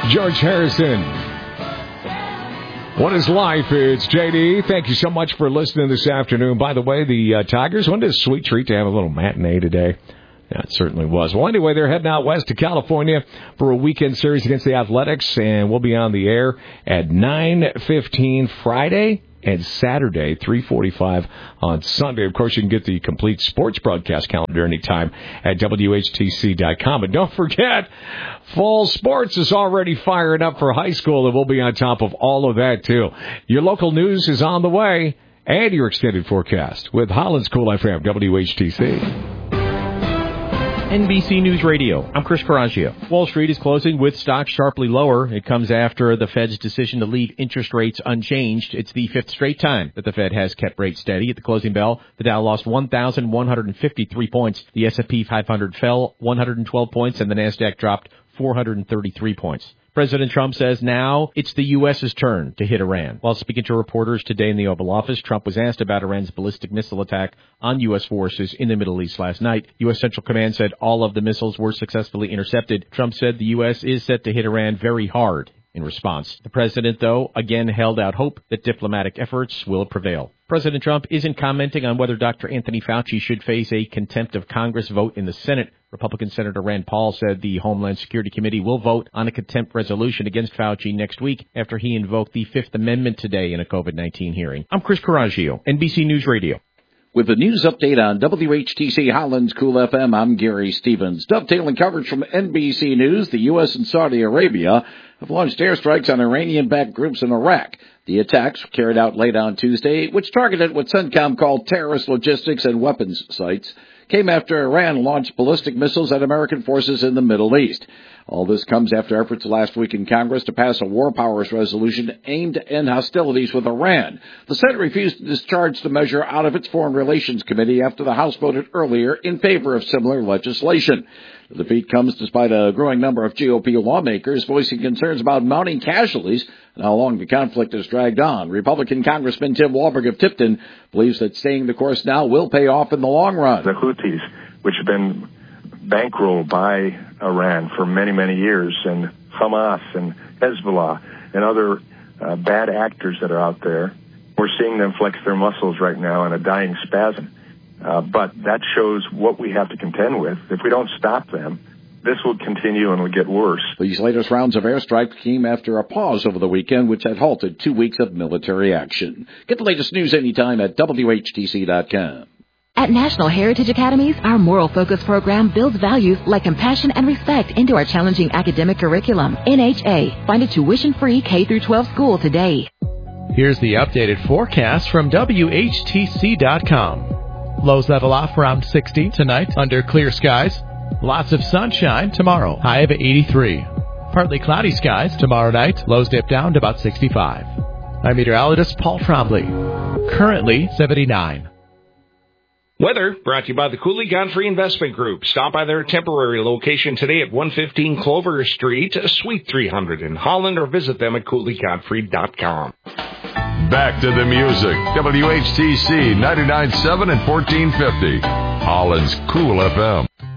George Harrison. What is life? It's JD. Thank you so much for listening this afternoon. By the way, the Tigers, wasn't it a sweet treat to have a little matinee today? Yeah, it certainly was. Well, anyway, they're heading out west to California for a weekend series against the Athletics, and we'll be on the air at 9:15 Friday and Saturday, 3:45 on Sunday. Of course, you can get the complete sports broadcast calendar anytime at WHTC.com. And don't forget, fall sports is already firing up for high school, and we'll be on top of all of that, too. Your local news is on the way, and your extended forecast with Holland's Cool FM, WHTC. NBC News Radio. I'm Chris Coraggio. Wall Street is closing with stocks sharply lower. It comes after the Fed's decision to leave interest rates unchanged. It's the fifth straight time that the Fed has kept rates steady. At the closing bell, the Dow lost 1,153 points. The S&P 500 fell 112 points, and the Nasdaq dropped 433 points. President Trump says now it's the U.S.'s turn to hit Iran. While speaking to reporters today in the Oval Office, Trump was asked about Iran's ballistic missile attack on U.S. forces in the Middle East last night. U.S. Central Command said all of the missiles were successfully intercepted. Trump said the U.S. is set to hit Iran very hard in response. The president, though, again held out hope that diplomatic efforts will prevail. President Trump isn't commenting on whether Dr. Anthony Fauci should face a contempt of Congress vote in the Senate. Republican Senator Rand Paul said the Homeland Security Committee will vote on a contempt resolution against Fauci next week after he invoked the Fifth Amendment today in a COVID-19 hearing. I'm Chris Coraggio, NBC News Radio. With the news update on WHTC Holland's Cool FM, I'm Gary Stevens. Dovetailing coverage from NBC News, the U.S. and Saudi Arabia have launched airstrikes on Iranian-backed groups in Iraq. The attacks were carried out late on Tuesday, which targeted what CENTCOM called terrorist logistics and weapons sites, came after Iran launched ballistic missiles at American forces in the Middle East. All this comes after efforts last week in Congress to pass a war powers resolution aimed to end hostilities with Iran. The Senate refused to discharge the measure out of its Foreign Relations Committee after the House voted earlier in favor of similar legislation. The defeat comes despite a growing number of GOP lawmakers voicing concerns about mounting casualties and how long the conflict has dragged on. Republican Congressman Tim Walberg of Tipton believes that staying the course now will pay off in the long run. The Houthis, which have been bankrolled by Iran for many, many years, and Hamas and Hezbollah and other bad actors that are out there, we're seeing them flex their muscles right now in a dying spasm. But that shows what we have to contend with. If we don't stop them, this will continue and will get worse. These latest rounds of airstrikes came after a pause over the weekend, which had halted 2 weeks of military action. Get the latest news anytime at WHTC.com. At National Heritage Academies, our moral focus program builds values like compassion and respect into our challenging academic curriculum. NHA. Find a tuition-free K-12 school today. Here's the updated forecast from WHTC.com. Lows level off around 60 tonight under clear skies. Lots of sunshine tomorrow, high of 83. Partly cloudy skies tomorrow night, lows dip down to about 65. I'm meteorologist Paul Trombley. Currently 79. Weather brought to you by the Cooley Godfrey Investment Group. Stop by their temporary location today at 115 Clover Street, Suite 300 in Holland, or visit them at CooleyGodfrey.com. Back to the music. WHTC 99.7 and 1450. Holland's Cool FM.